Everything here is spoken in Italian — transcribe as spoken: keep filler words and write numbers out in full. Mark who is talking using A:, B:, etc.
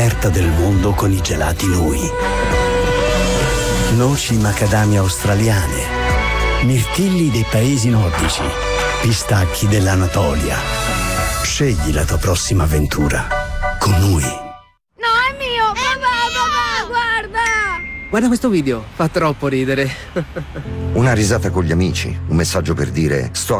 A: scoperta del mondo con i gelati Nui. Noci macadamia australiane, mirtilli dei paesi nordici, pistacchi dell'Anatolia. Scegli la tua prossima avventura con Nui.
B: No, è mio! Papà, papà, guarda!
C: Guarda questo video, fa troppo ridere.
D: Una risata con gli amici, un messaggio per dire sto